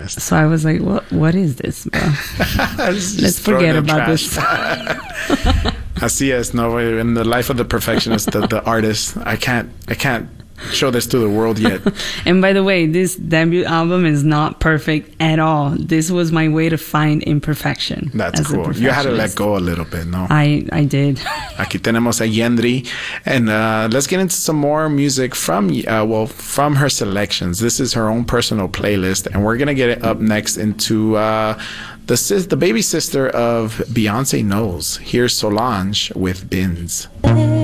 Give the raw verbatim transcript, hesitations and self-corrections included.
perfectionist. So I was like, what what is this, bro? Let's forget about this. Así es, no, in the life of the perfectionist, the, the artist, I can't, I can't show this to the world yet. And by the way, this debut album is not perfect at all. This was my way to find imperfection. That's cool. You had to let go a little bit, no? I, I did. Aquí tenemos a Yendri, and uh, let's get into some more music from, uh, well, from her selections. This is her own personal playlist, and we're gonna get it up next into uh, the sis- the baby sister of Beyonce Knowles. Here's Solange with Bins.